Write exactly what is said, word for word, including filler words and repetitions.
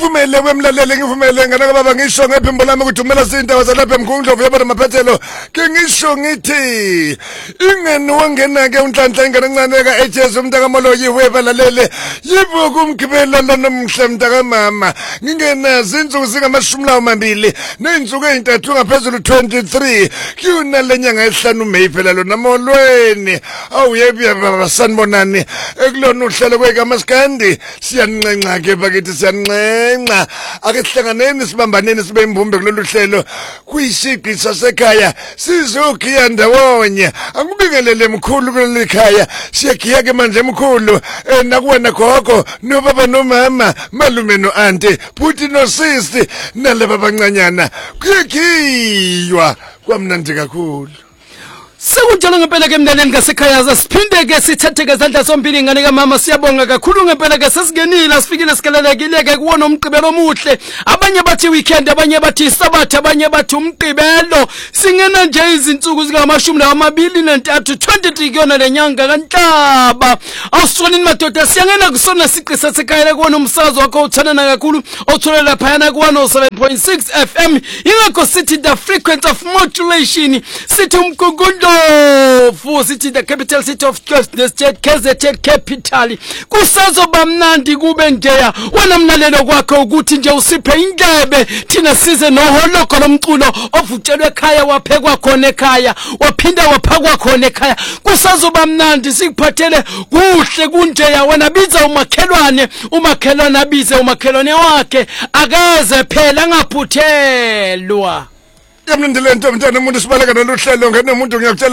ngivumele kwemlaleli ngivumele ngana baba ngisho ngephimbo lami ukuthi umela sindaba zalapha emkhundlovu yabona maphethelo ke ngisho ngithi ingene wangena ke unhlanhla ingane encaneka eJesu umntaka Moloyi webalalele yibuku umgibela nomhle mntaka mama ngingena zinsuku zingamashumi lawo mabili nenzuku ezintathu ngaphezulu twenty-three kuyona lenyanga esihlanu May phela lo namolweni awuyebi baba sanibonani ekulona uhlelo kwekamaskandi siyancenca ke bakithi siyancenca ake sihlanganeni sibambaneni sibe imbumbe kulolu hlelo kuyisiqi sasekhaya sizokhiya ndawonye angibingelele mkhulu kuleli khaya siyagiya ke manje mkhulu nakuwena gogo nobaba nomama malume no auntie futhi no sisi nalaba bancanyana kuyekhiwa kwamnandi kakhulu. Sekunjalo ngempela ke mntaneni ngasekhaya siphinde ke sithathe ke izandla sombili ingane kaMama siyabonga kakhulu ngempela ke sesingenile sifikile sikelelekile ke kuwona umgqibelo omuhle abanye bathi weekend abanye bathi isabatha abanye bathi umgqibelo singena nje izinsuku zingamashumi amabili nantathu twenty-three kuyona lenyanga kaNhlaba awusonini madoda siyangena kusona siqisa sekhaya kuwona umsakazo wakho uthandana kakhulu othola lapha yana ku one oh seven point six F M ingakho sithi the frequency of modulation sithi umgugundo for city the capital city of the state K Z N capital kusazoba mnandi kube njeya wena mnalelo kwakho ukuthi nje usiphe indlebe thina size noholoko lomculo ovutshelwe ekhaya waphekwa khona ekhaya waphinda waphakwa khona ekhaya kusazoba mnandi sikuphathele kuhle kunjeya wena biza umakhelwane umakhelwane abize umakhelwane wakhe akaze phela angaphuthelwa yamndile ntombi ntana umuntu sibaleka noluhlelo ngene umuntu ngiyakutshela